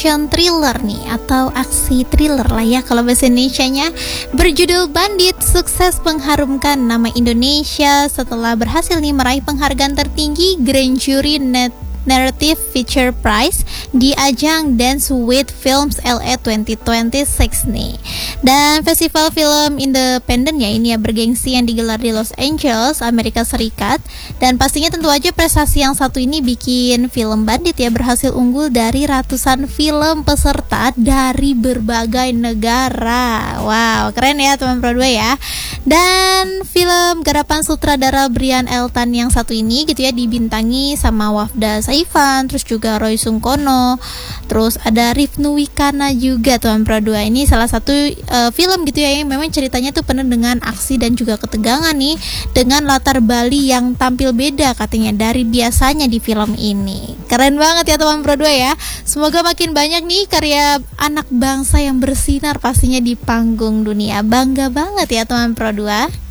action thriller nih, atau aksi thriller lah ya kalau bahasa Indonesianya, berjudul Bandit, sukses mengharumkan nama Indonesia setelah berhasil nih meraih penghargaan tertinggi Grand Jury Narrative Feature Prize di ajang Dance with Films LA 2026 nih. Dan festival film independen ya ini ya bergengsi yang digelar di Los Angeles, Amerika Serikat. Dan pastinya tentu aja prestasi yang satu ini bikin film Bandit ya berhasil unggul dari ratusan film peserta dari berbagai negara. Wow, keren ya teman Broadway ya. Dan film garapan sutradara Brian L. Tan yang satu ini gitu ya dibintangi sama Wafda Saifan, terus juga Roy Sungkono, terus ada Rifnu Wikana juga teman Pro 2. Ini salah satu film gitu ya yang memang ceritanya tuh penuh dengan aksi dan juga ketegangan nih, dengan latar Bali yang tampil beda katanya dari biasanya di film ini. Keren banget ya teman Pro 2 ya. Semoga makin banyak nih karya anak bangsa yang bersinar pastinya di panggung dunia. Bangga banget ya teman Pro 2.